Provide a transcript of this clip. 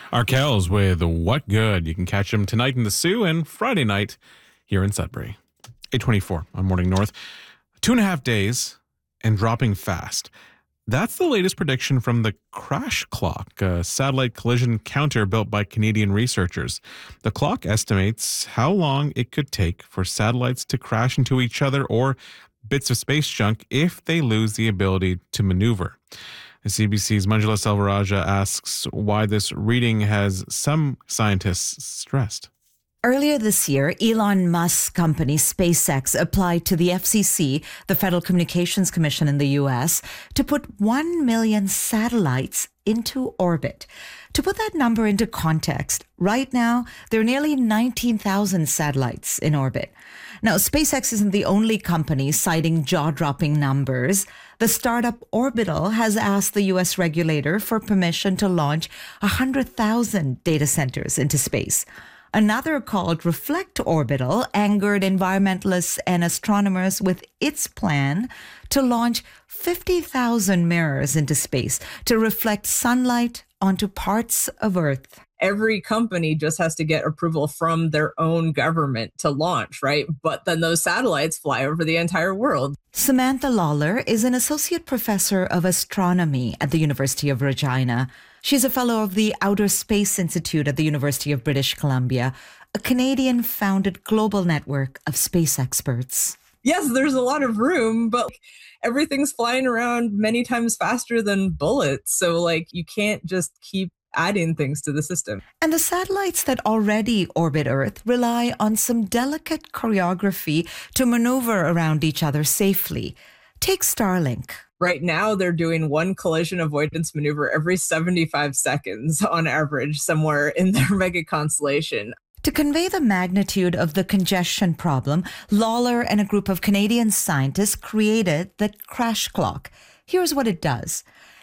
Arkells with What Good. You can catch him tonight in the Sioux and Friday night here in Sudbury. 8:24 on Morning North. 2.5 days and dropping fast. That's the latest prediction from the Crash Clock, a satellite collision counter built by Canadian researchers. The clock estimates how long it could take for satellites to crash into each other or bits of space junk if they lose the ability to maneuver. CBC's Manjula Selvarajah asks why this reading has some scientists stressed. Earlier this year, Elon Musk's company SpaceX applied to the FCC, the Federal Communications Commission in the U.S., to put 1 million satellites into orbit. To put that number into context, right now, there are nearly 19,000 satellites in orbit. Now, SpaceX isn't the only company citing jaw-dropping numbers. The startup Orbital has asked the U.S. regulator for permission to launch 100,000 data centers into space. Another called Reflect Orbital angered environmentalists and astronomers with its plan to launch 50,000 mirrors into space to reflect sunlight onto parts of Earth. Every company just has to get approval from their own government to launch, right? But then those satellites fly over the entire world. Samantha Lawler is an associate professor of astronomy at the University of Regina. She's a fellow of the Outer Space Institute at the University of British Columbia, a Canadian-founded global network of space experts. Yes, there's a lot of room, but everything's flying around many times faster than bullets. So, you can't just keep adding things to the system. And the satellites that already orbit Earth rely on some delicate choreography to maneuver around each other safely. Take Starlink. Right now, they're doing one collision avoidance maneuver every 75 seconds on average somewhere in their mega constellation. To convey the magnitude of the congestion problem, Lawler and a group of Canadian scientists created the Crash Clock. Here's what it does.